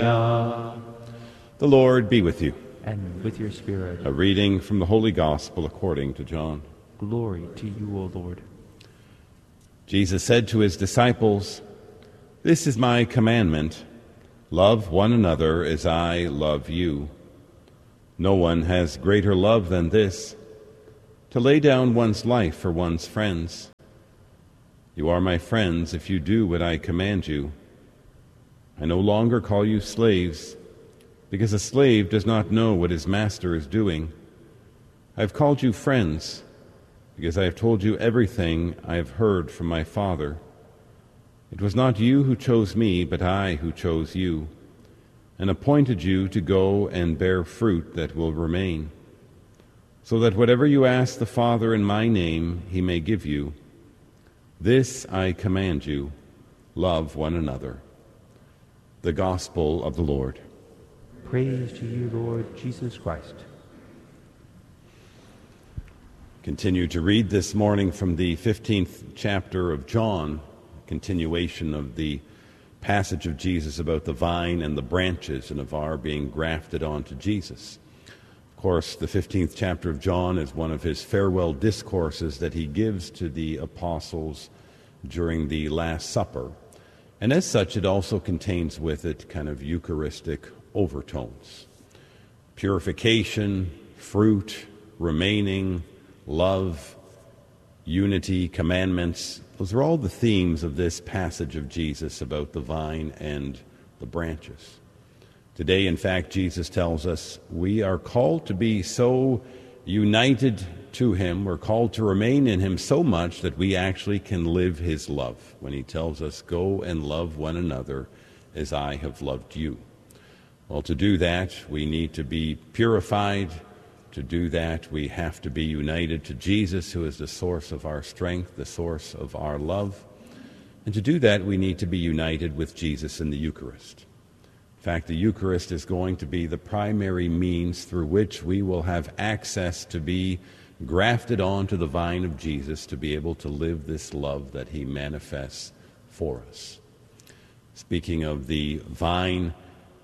The Lord be with you. And with your spirit. A reading from the Holy Gospel according to John. Glory to you, O Lord. Jesus said to his disciples, "This is my commandment, love one another as I love you. No one has greater love than this, to lay down one's life for one's friends. You are my friends if you do what I command you. I no longer call you slaves, because a slave does not know what his master is doing. I have called you friends, because I have told you everything I have heard from my Father. It was not you who chose me, but I who chose you, and appointed you to go and bear fruit that will remain, so that whatever you ask the Father in my name, he may give you. This I command you, love one another." The Gospel of the Lord. Praise to you, Lord Jesus Christ. Continue to read this morning from the 15th chapter of John, continuation of the passage of Jesus about the vine and the branches and of our being grafted onto Jesus. Of course, the 15th chapter of John is one of his farewell discourses that he gives to the apostles during the Last Supper. And as such, it also contains with it kind of Eucharistic overtones. Purification, fruit, remaining, love, unity, commandments. Those are all the themes of this passage of Jesus about the vine and the branches. Today, in fact, Jesus tells us we are called to be so united to him, we're called to remain in him so much that we actually can live his love when he tells us, "Go and love one another as I have loved you." Well, to do that, we need to be purified. To do that, we have to be united to Jesus, who is the source of our strength, the source of our love. And to do that, we need to be united with Jesus in the Eucharist. In fact, the Eucharist is going to be the primary means through which we will have access to be grafted onto the vine of Jesus, to be able to live this love that he manifests for us. Speaking of the vine,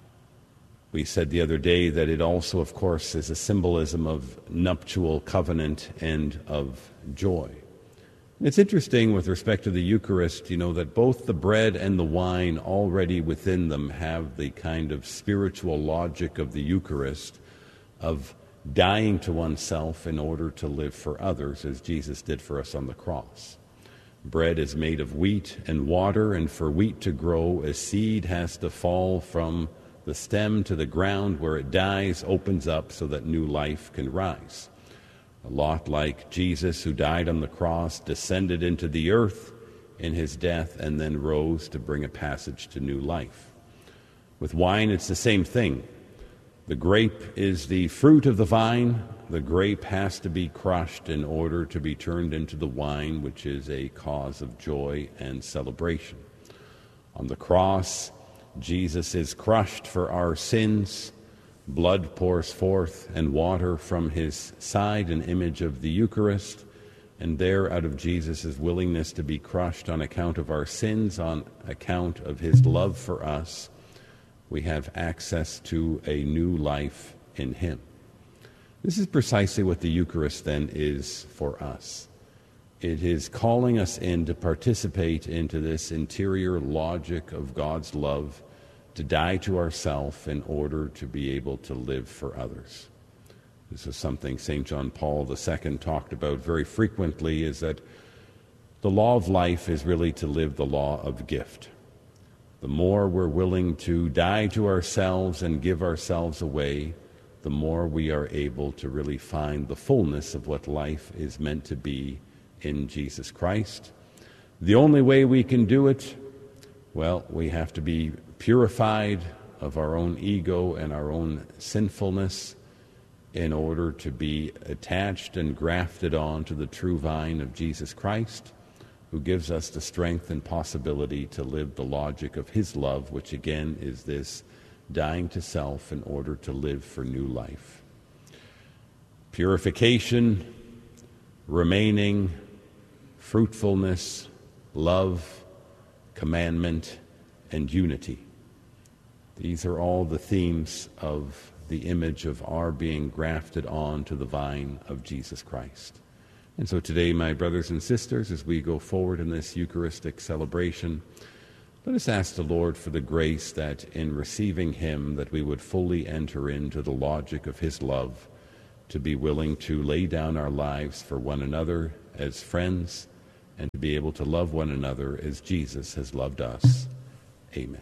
we said the other day that it also, of course, is a symbolism of nuptial covenant and of joy. It's interesting with respect to the Eucharist, that both the bread and the wine already within them have the kind of spiritual logic of the Eucharist, of dying to oneself in order to live for others, as Jesus did for us on the cross. Bread is made of wheat and water, and for wheat to grow, a seed has to fall from the stem to the ground where it dies, opens up so that new life can rise. A lot like Jesus, who died on the cross, descended into the earth in his death, and then rose to bring a passage to new life. With wine, it's the same thing. The grape is the fruit of the vine. The grape has to be crushed in order to be turned into the wine, which is a cause of joy and celebration. On the cross, Jesus is crushed for our sins. Blood pours forth and water from his side, an image of the Eucharist. And there, out of Jesus' willingness to be crushed on account of our sins, on account of his love for us, we have access to a new life in him. This is precisely what the Eucharist then is for us. It is calling us in to participate into this interior logic of God's love, to die to ourselves in order to be able to live for others. This is something St. John Paul II talked about very frequently, is that the law of life is really to live the law of gift. The more we're willing to die to ourselves and give ourselves away, the more we are able to really find the fullness of what life is meant to be in Jesus Christ. The only way we can do it, well, we have to be purified of our own ego and our own sinfulness in order to be attached and grafted on to the true vine of Jesus Christ, who gives us the strength and possibility to live the logic of his love, which again is this dying to self in order to live for new life. Purification, remaining, fruitfulness, love, commandment, and unity. These are all the themes of the image of our being grafted onto the vine of Jesus Christ. And so today, my brothers and sisters, as we go forward in this Eucharistic celebration, let us ask the Lord for the grace that in receiving him, that we would fully enter into the logic of his love, to be willing to lay down our lives for one another as friends, and to be able to love one another as Jesus has loved us. Amen.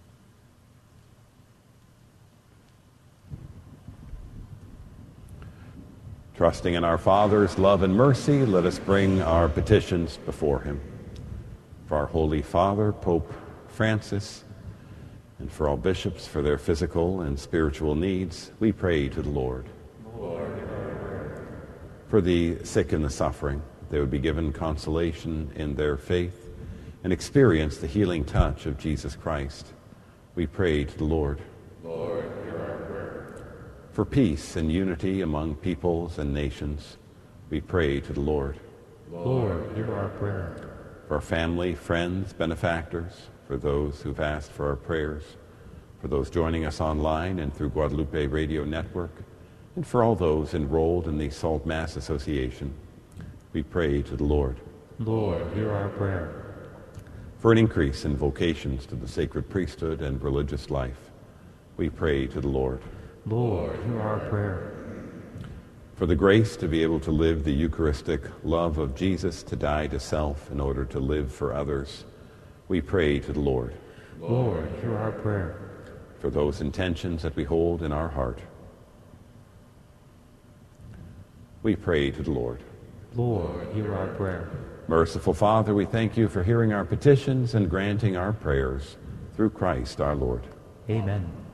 Trusting in our Father's love and mercy, let us bring our petitions before him. For our Holy Father, Pope Francis, and for all bishops for their physical and spiritual needs, we pray to the Lord. Lord, for the sick and the suffering, they would be given consolation in their faith and experience the healing touch of Jesus Christ. We pray to the Lord. Lord, hear our prayer. For peace and unity among peoples and nations, we pray to the Lord. Lord, hear our prayer. For our family, friends, benefactors, for those who've asked for our prayers, for those joining us online and through Guadalupe Radio Network, and for all those enrolled in the Salt Mass Association, we pray to the Lord. Lord, hear our prayer. For an increase in vocations to the sacred priesthood and religious life, we pray to the Lord. Lord, hear our prayer. For the grace to be able to live the Eucharistic love of Jesus, to die to self in order to live for others, we pray to the Lord. Lord, hear our prayer. For those intentions that we hold in our heart, we pray to the Lord. Lord, hear our prayer. Merciful Father, we thank you for hearing our petitions and granting our prayers through Christ our Lord. Amen.